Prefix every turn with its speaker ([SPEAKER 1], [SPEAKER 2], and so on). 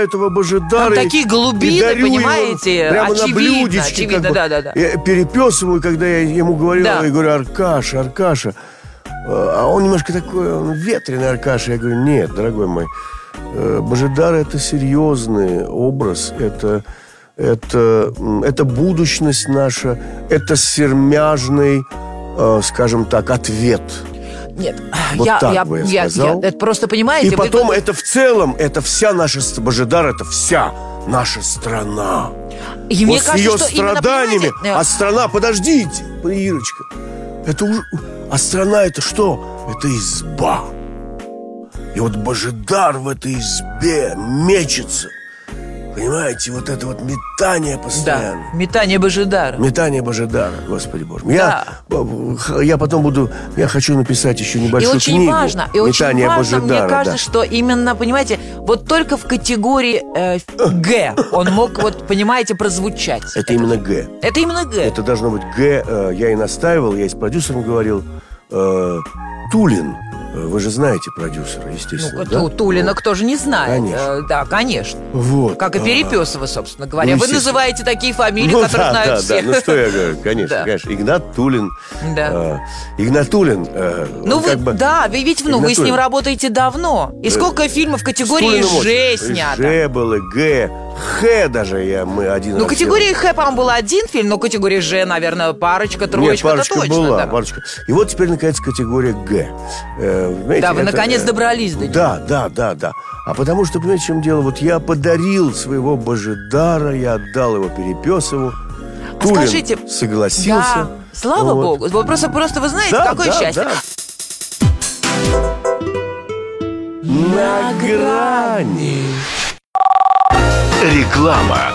[SPEAKER 1] этого Божидара.
[SPEAKER 2] Там такие голубины, понимаете,
[SPEAKER 1] прямо
[SPEAKER 2] очевидно,
[SPEAKER 1] на блюдечке,
[SPEAKER 2] очевидно,
[SPEAKER 1] как бы.
[SPEAKER 2] да.
[SPEAKER 1] Я перепесываю, когда я ему говорю,
[SPEAKER 2] Да.
[SPEAKER 1] я говорю, Аркаша. А он немножко такой, он ветреный, Аркаша. Я говорю, нет, дорогой мой, Божидар — это серьезный образ, это будущность наша, это сермяжный, скажем так, ответ.
[SPEAKER 2] Нет,
[SPEAKER 1] Вот так бы я сказал.
[SPEAKER 2] это просто, понимаете...
[SPEAKER 1] И потом это в целом, это вся наша Божидар, это вся наша страна.
[SPEAKER 2] И
[SPEAKER 1] Вот
[SPEAKER 2] мне
[SPEAKER 1] с
[SPEAKER 2] кажется,
[SPEAKER 1] ее
[SPEAKER 2] что именно,
[SPEAKER 1] страданиями.
[SPEAKER 2] понимаете,
[SPEAKER 1] А страна, подождите, Ирочка, это уже... А страна это что? Это изба. И вот Божидар в этой избе мечется. Понимаете, вот это вот метание постоянно.
[SPEAKER 2] Да, метание Божидара.
[SPEAKER 1] Метание Божидара, Господи Боже.
[SPEAKER 2] Да.
[SPEAKER 1] Я потом я хочу написать еще
[SPEAKER 2] И
[SPEAKER 1] небольшую
[SPEAKER 2] очень
[SPEAKER 1] книгу.
[SPEAKER 2] важно,
[SPEAKER 1] «Метание Божидара»,
[SPEAKER 2] мне кажется, что именно, понимаете, вот только в категории Г он мог, вот, понимаете, прозвучать.
[SPEAKER 1] Это именно Г.
[SPEAKER 2] Это именно Г.
[SPEAKER 1] Это должно быть Г. Я и настаивал, я и с продюсером говорил. Тулин. Вы же знаете продюсера, естественно, да?
[SPEAKER 2] Тулина кто же не знает?
[SPEAKER 1] Конечно.
[SPEAKER 2] Да, конечно.
[SPEAKER 1] Вот.
[SPEAKER 2] Как и Перепесова, собственно говоря.
[SPEAKER 1] Ну,
[SPEAKER 2] Вы
[SPEAKER 1] естественно.
[SPEAKER 2] называете такие фамилии,
[SPEAKER 1] Ну,
[SPEAKER 2] которые знают все.
[SPEAKER 1] Да. Ну, что я говорю? Конечно,
[SPEAKER 2] Да.
[SPEAKER 1] конечно. Игнат Тулин.
[SPEAKER 2] Да.
[SPEAKER 1] Игнат Тулин.
[SPEAKER 2] Ну,
[SPEAKER 1] он
[SPEAKER 2] вы,
[SPEAKER 1] как бы...
[SPEAKER 2] да, вы ведь вы с
[SPEAKER 1] Игнат
[SPEAKER 2] ним
[SPEAKER 1] Тулин.
[SPEAKER 2] работаете давно. И сколько фильмов в категории Ж снято?
[SPEAKER 1] Ж был, и Г. Х даже мы один
[SPEAKER 2] Ну,
[SPEAKER 1] раз
[SPEAKER 2] категории Х, по-моему, был один фильм, но категории Ж, наверное, парочка,
[SPEAKER 1] делали.
[SPEAKER 2] троечка,
[SPEAKER 1] Нет, парочка
[SPEAKER 2] это точно.
[SPEAKER 1] была,
[SPEAKER 2] да.
[SPEAKER 1] парочка. И вот теперь, наконец, категория Г. Знаете,
[SPEAKER 2] Да, вы наконец добрались до нее.
[SPEAKER 1] Да. А потому что, понимаете, в чем дело? Вот я подарил своего Божидара, я отдал его Перепесову. Тулин
[SPEAKER 2] скажите,
[SPEAKER 1] согласился.
[SPEAKER 2] Да, слава
[SPEAKER 1] Вот.
[SPEAKER 2] Богу. Вот просто вы знаете,
[SPEAKER 1] Да,
[SPEAKER 2] какое счастье.
[SPEAKER 1] да. На грани.
[SPEAKER 3] Реклама.